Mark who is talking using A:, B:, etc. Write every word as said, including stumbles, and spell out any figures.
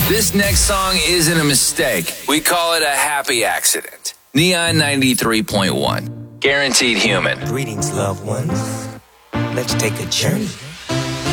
A: This next song isn't a mistake. We call it a happy accident. Neon ninety-three point one. Guaranteed human.
B: Greetings, loved ones. Let's take a journey.